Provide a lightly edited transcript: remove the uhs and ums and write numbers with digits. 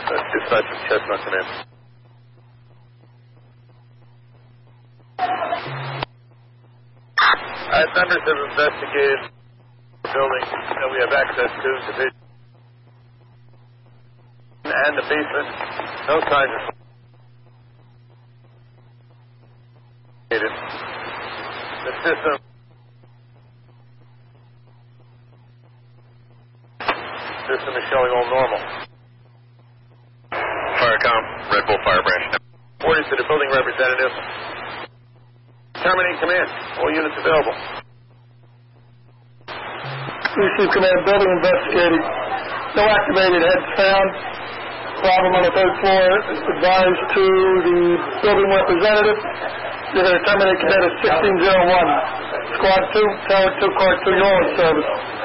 Dispatch from Chestnut Command. Members have investigated the building that we have access to, division and the basement. No signs of the system is showing all normal. Firecom, Red Bull Fire Branch. Orders to the building representative. Terminate command. All units available. Receive command. Building investigated. No activated heads found. Problem on the third floor. Advised to the building representative. You're going to terminate command at 1601. Squad 2, Tower 2, Car 2, you're on service.